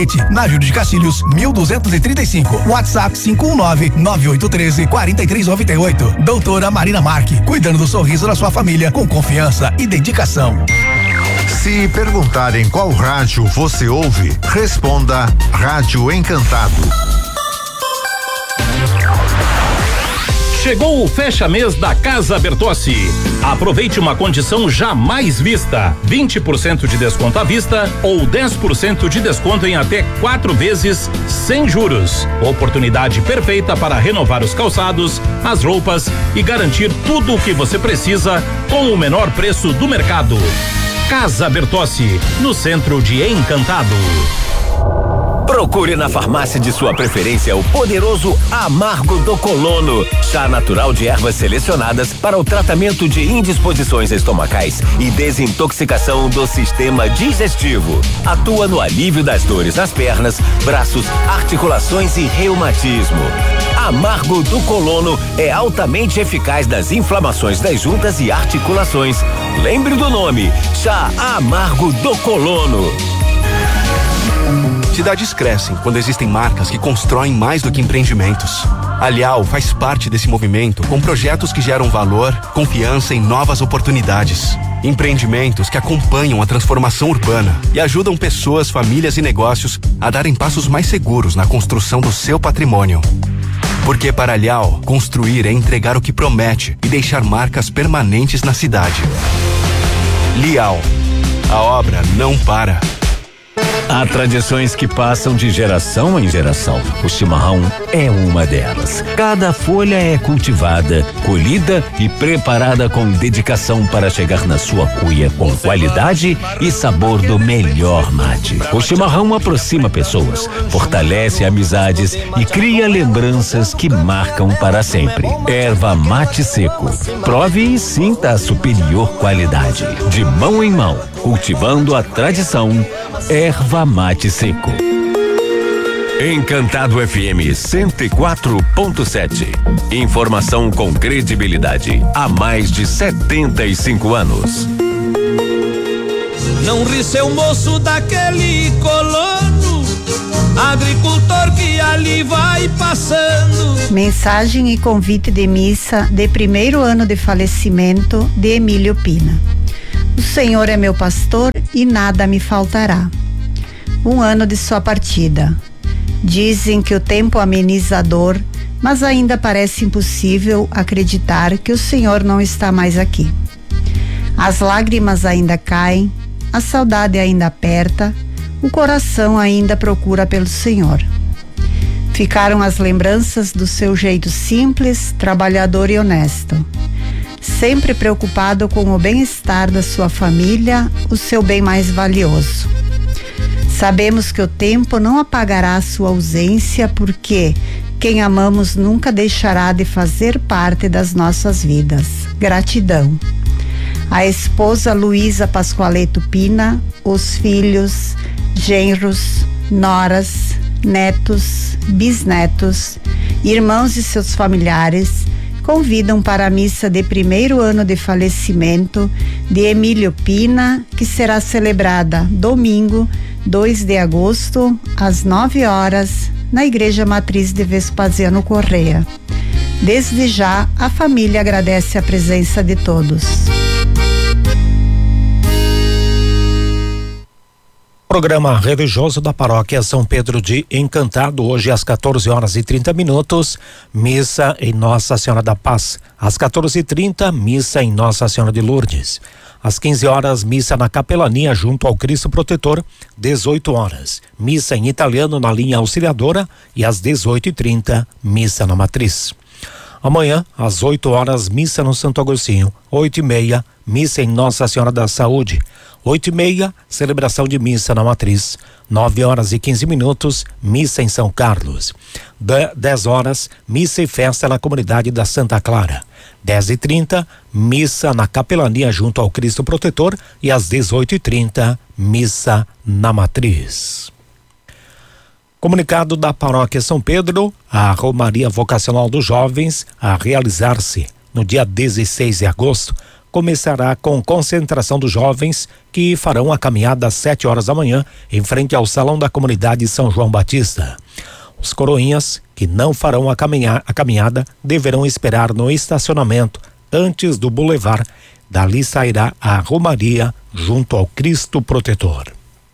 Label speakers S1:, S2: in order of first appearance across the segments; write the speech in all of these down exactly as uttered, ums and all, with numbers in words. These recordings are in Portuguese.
S1: Na Júlio de Castilhos, mil duzentos e trinta e cinco. WhatsApp cinco um nove, nove oito um três, quatro três nove oito. Doutora Marina Marque, cuidando do sorriso da sua família com confiança e dedicação.
S2: Se perguntarem qual rádio você ouve, responda Rádio Encantado.
S3: Chegou o fecha-mês da Casa Bertossi. Aproveite uma condição jamais vista: vinte por cento de desconto à vista ou dez por cento de desconto em até quatro vezes sem juros. Oportunidade perfeita para renovar os calçados, as roupas e garantir tudo o que você precisa com o menor preço do mercado. Casa Bertossi, no centro de Encantado.
S4: Procure na farmácia de sua preferência o poderoso Amargo do Colono, chá natural de ervas selecionadas para o tratamento de indisposições estomacais e desintoxicação do sistema digestivo. Atua no alívio das dores nas pernas, braços, articulações e reumatismo. Amargo do Colono é altamente eficaz nas inflamações das juntas e articulações. Lembre do nome, chá Amargo do Colono.
S5: Cidades crescem quando existem marcas que constroem mais do que empreendimentos. A Lial faz parte desse movimento com projetos que geram valor, confiança e novas oportunidades. Empreendimentos que acompanham a transformação urbana e ajudam pessoas, famílias e negócios a darem passos mais seguros na construção do seu patrimônio. Porque para a Lial, construir é entregar o que promete e deixar marcas permanentes na cidade. Lial, a obra não para.
S4: Há tradições que passam de geração em geração. O chimarrão é uma delas. Cada folha é cultivada, colhida e preparada com dedicação para chegar na sua cuia com qualidade e sabor do melhor mate. O chimarrão aproxima pessoas, fortalece amizades e cria lembranças que marcam para sempre. Erva Mate Seco. Prove e sinta a superior qualidade. De mão em mão, cultivando a tradição. Erva Mate Seco. Encantado F M cento e quatro ponto sete. Informação com credibilidade há mais de setenta e cinco anos.
S6: Não ri seu moço daquele colono, agricultor que ali vai passando.
S7: Mensagem e convite de missa de primeiro ano de falecimento de Emílio Pina. O Senhor é meu pastor e nada me faltará. Um ano de sua partida. Dizem que o tempo ameniza a dor, mas ainda parece impossível acreditar que o Senhor não está mais aqui. As lágrimas ainda caem, a saudade ainda aperta, o coração ainda procura pelo Senhor. Ficaram as lembranças do seu jeito simples, trabalhador e honesto. Sempre preocupado com o bem-estar da sua família, o seu bem mais valioso. Sabemos que o tempo não apagará a sua ausência, porque quem amamos nunca deixará de fazer parte das nossas vidas. Gratidão. A esposa Luísa Pascoaleto Pina, os filhos, genros, noras, netos, bisnetos, irmãos e seus familiares convidam para a missa de primeiro ano de falecimento de Emílio Pina, que será celebrada domingo, dois de agosto, às nove horas, na Igreja Matriz de Vespasiano Correia. Desde já, a família agradece a presença de todos.
S8: Programa religioso da Paróquia São Pedro de Encantado, hoje às quatorze horas e trinta minutos, missa em Nossa Senhora da Paz. Às quatorze e trinta, missa em Nossa Senhora de Lourdes. Às quinze horas, missa na Capelania junto ao Cristo Protetor. dezoito horas, missa em italiano na linha auxiliadora. E às dezoito e trinta, missa na Matriz. Amanhã, às oito horas, missa no Santo Agostinho. oito e meia, missa em Nossa Senhora da Saúde. Oito e meia, celebração de missa na Matriz. Nove horas e quinze minutos, missa em São Carlos. De, dez horas, missa e festa na comunidade da Santa Clara. Dez e trinta, missa na Capelania junto ao Cristo Protetor. E às dezoito e trinta, missa na Matriz. Comunicado da Paróquia São Pedro, a Romaria Vocacional dos Jovens a realizar-se no dia dezesseis de agosto começará com concentração dos jovens que farão a caminhada às sete horas da manhã em frente ao Salão da Comunidade São João Batista. Os coroinhas que não farão a, caminha, a caminhada deverão esperar no estacionamento antes do bulevar. Dali sairá a romaria junto ao Cristo Protetor.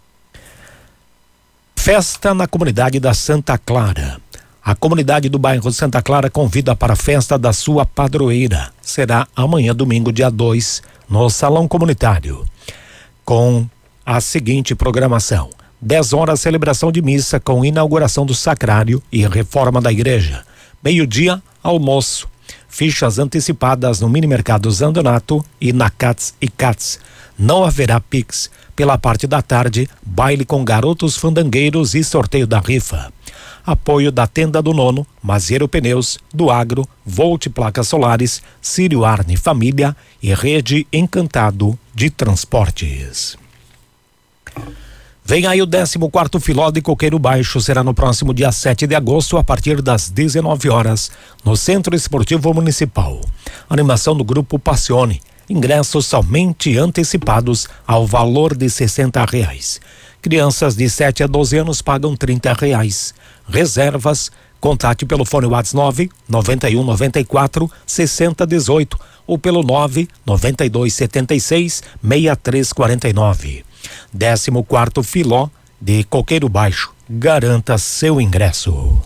S8: Festa na comunidade da Santa Clara. A comunidade do bairro Santa Clara convida para a festa da sua padroeira. Será amanhã, domingo, dia dois, no Salão Comunitário, com a seguinte programação: dez horas, celebração de missa com inauguração do sacrário e reforma da igreja. Meio-dia, almoço. Fichas antecipadas no Mini Mercado Zandonato e na Cats e Cats. Não haverá Pix. Pela parte da tarde, baile com garotos fandangueiros e sorteio da rifa. Apoio da Tenda do Nono, Mazieiro Pneus, do Agro, Volt Placas Solares, Círio Arne Família e Rede Encantado de Transportes. Vem aí o décimo quarto Filó de Coqueiro Baixo, será no próximo dia sete de agosto, a partir das dezenove horas, no Centro Esportivo Municipal. Animação do Grupo Passione. Ingressos somente antecipados ao valor de sessenta reais. Crianças de sete a doze anos pagam trinta reais. Reservas, contate pelo fone WhatsApp nove nove um nove quatro seis zero um oito ou pelo nove nove dois sete seis seis três quatro nove. décimo quarto Filó de Coqueiro Baixo. Garanta seu ingresso.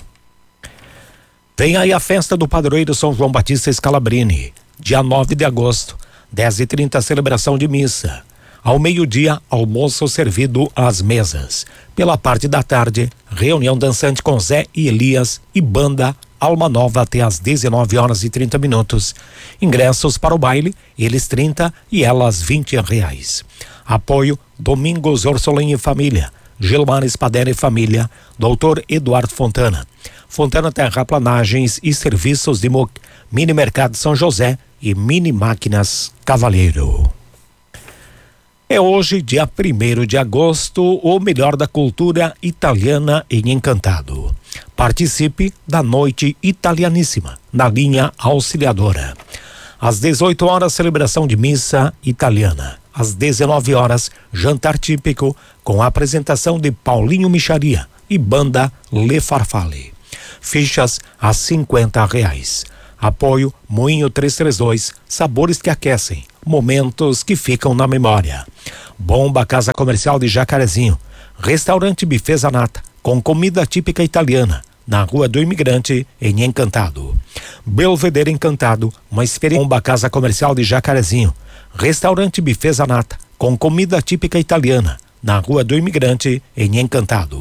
S8: Vem aí a festa do padroeiro São João Batista Scalabrini, dia nove de agosto, dez e trinta, celebração de missa. Ao meio-dia, almoço servido às mesas. Pela parte da tarde, reunião dançante com Zé e Elias e banda Alma Nova até às dezenove horas e trinta minutos. Ingressos para o baile, eles trinta e elas vinte reais. Apoio Domingos Orsolim e Família, Gilmar Espadera e Família, doutor Eduardo Fontana. Fontana Terraplanagens e Serviços de M O C, Mini Mercado São José e Mini Máquinas Cavalheiro. É hoje, dia primeiro de agosto, o melhor da cultura italiana em Encantado. Participe da Noite Italianíssima, na linha Auxiliadora. Às dezoito horas, celebração de missa italiana. Às dezenove horas, jantar típico com a apresentação de Paulinho Micharia e banda Le Farfalle. Fichas a cinquenta reais. Apoio Moinho trezentos e trinta e dois, sabores que aquecem, momentos que ficam na memória. Bomba Casa Comercial de Jacarezinho. Restaurante Buffet Zanata, com comida típica italiana, na Rua do Imigrante, em Encantado. Belvedere Encantado, uma experiência. Bomba Casa Comercial de Jacarezinho. Restaurante Buffet Zanata, com comida típica italiana, na Rua do Imigrante, em Encantado.